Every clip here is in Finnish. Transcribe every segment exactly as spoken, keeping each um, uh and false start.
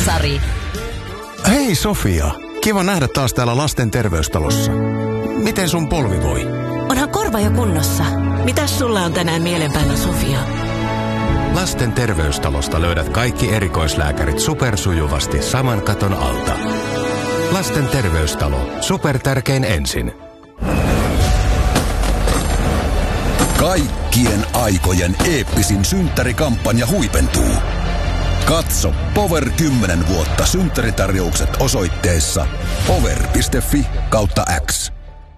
Kasari. Hei Sofia, kiva nähdä taas täällä lasten terveystalossa. Miten sun polvi voi? Onhan korva jo kunnossa. Mitäs sulla on tänään mielen päällä, Sofia? Lasten terveystalosta löydät kaikki erikoislääkärit supersujuvasti saman katon alta. Lasten terveystalo. Supertärkein ensin. Kaikkien aikojen eeppisin synttärikampanja huipentuu. Katso Power kymmenen vuotta synttäritarjoukset osoitteessa power piste fi kautta X.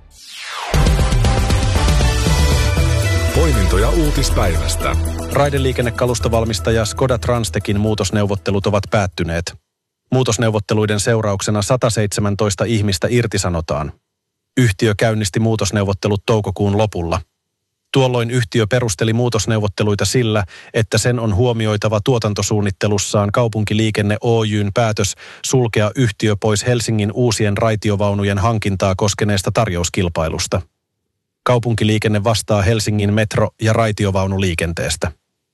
Poimintoja uutispäivästä. Raideliikennekalustovalmistaja Skoda Transtechin muutosneuvottelut ovat päättyneet. Muutosneuvotteluiden seurauksena sata seitsemäntoista ihmistä irtisanotaan. Yhtiö käynnisti muutosneuvottelut toukokuun lopulla. Tuolloin yhtiö perusteli muutosneuvotteluita sillä, että sen on huomioitava tuotantosuunnittelussaan Kaupunkiliikenne Oy:n päätös sulkea yhtiö pois Helsingin uusien raitiovaunujen hankintaa koskeneesta tarjouskilpailusta. Kaupunkiliikenne vastaa Helsingin metro- ja raitiovaunuliikenteestä.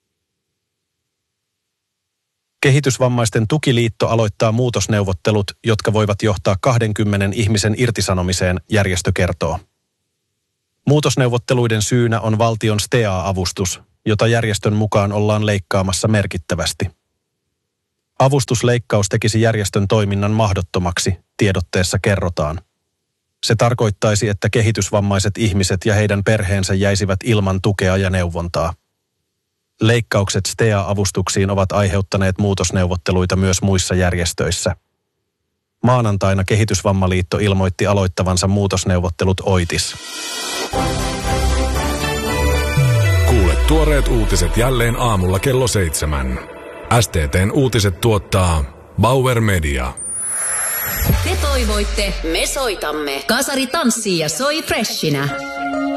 Kehitysvammaisten tukiliitto aloittaa muutosneuvottelut, jotka voivat johtaa kahdenkymmenen ihmisen irtisanomiseen, järjestö kertoo. Muutosneuvotteluiden syynä on valtion S T E A-avustus, jota järjestön mukaan ollaan leikkaamassa merkittävästi. Avustusleikkaus tekisi järjestön toiminnan mahdottomaksi, tiedotteessa kerrotaan. Se tarkoittaisi, että kehitysvammaiset ihmiset ja heidän perheensä jäisivät ilman tukea ja neuvontaa. Leikkaukset S T E A-avustuksiin ovat aiheuttaneet muutosneuvotteluita myös muissa järjestöissä. Maanantaina Kehitysvammaliitto ilmoitti aloittavansa muutosneuvottelut Oitis. Kuule tuoreet uutiset jälleen aamulla kello seitsemän. S T T:n uutiset tuottaa Bauer Media. Te toivoitte, me soitamme. Kasari tanssii ja soi freshinä.